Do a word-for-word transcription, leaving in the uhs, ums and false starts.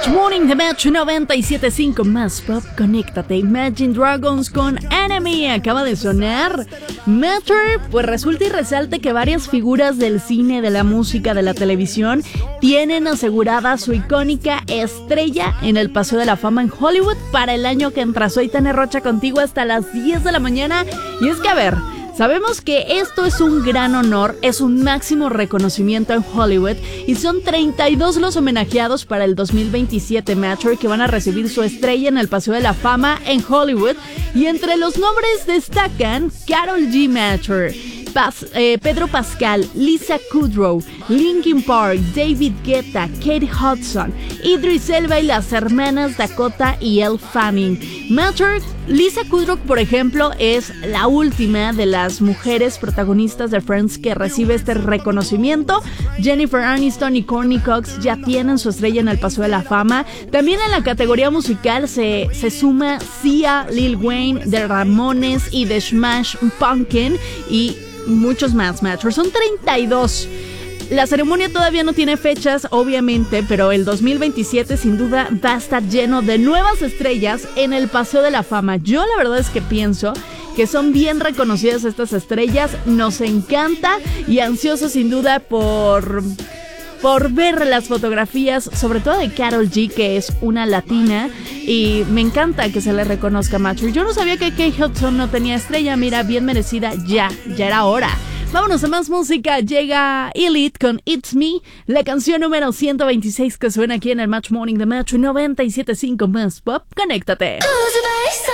Morning de Metro noventa y siete punto cinco más pop. Conéctate. Imagine Dragons con Enemy acaba de sonar. Metro, pues resulta y resalta que varias figuras del cine, de la música, de la televisión tienen asegurada su icónica estrella en el Paseo de la Fama en Hollywood para el año que entra. Soy Tania Rocha contigo hasta las diez de la mañana. Y es que, a ver, sabemos que esto es un gran honor, es un máximo reconocimiento en Hollywood y son treinta y dos los homenajeados para el dos mil veintisiete Metro que van a recibir su estrella en el Paseo de la Fama en Hollywood, y entre los nombres destacan Karol G. Metro, Pas, eh, Pedro Pascal, Lisa Kudrow, Linkin Park, David Guetta, Kate Hudson, Idris Elba y las hermanas Dakota y Elle Fanning. Metro, Lisa Kudrow, por ejemplo, es la última de las mujeres protagonistas de Friends que recibe este reconocimiento. Jennifer Aniston y Courtney Cox ya tienen su estrella en el Paseo de la Fama. También en la categoría musical se, se suma Sia, Lil Wayne, The Ramones y The Smash Pumpkins y muchos más. Metro, son treinta y dos. La ceremonia todavía no tiene fechas, obviamente, pero el dos mil veintisiete sin duda va a estar lleno de nuevas estrellas en el Paseo de la Fama. Yo la verdad es que pienso que son bien reconocidas estas estrellas, nos encanta y ansioso sin duda por... por ver las fotografías, sobre todo de Karol G, que es una latina, y me encanta que se le reconozca a Metro. Yo no sabía que Kate Hudson no tenía estrella, mira, bien merecida, ya, ya era hora. Vámonos a más música, llega Elite con It's Me, la canción número ciento veintiséis que suena aquí en el Match Morning de Metro noventa y siete punto cinco más pop. Conéctate.